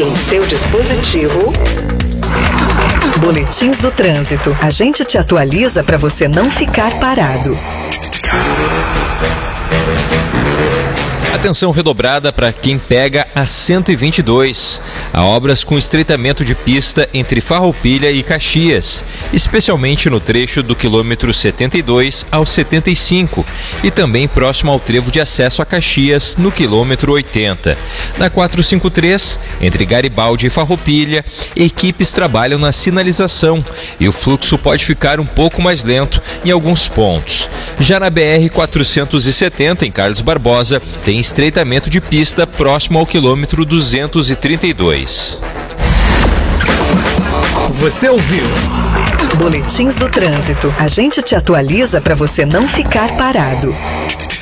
em seu dispositivo. Boletins do trânsito. A gente te atualiza para você não ficar parado. Atenção redobrada para quem pega a 122. Há obras com estreitamento de pista entre Farroupilha e Caxias, especialmente no trecho do quilômetro 72 ao 75 e também próximo ao trevo de acesso a Caxias, no quilômetro 80. Na 453, entre Garibaldi e Farroupilha, equipes trabalham na sinalização e o fluxo pode ficar um pouco mais lento em alguns pontos. Já na BR-470, em Carlos Barbosa, tem estreitamento de pista próximo ao quilômetro 232. Você ouviu? Boletins do trânsito. A gente te atualiza para você não ficar parado.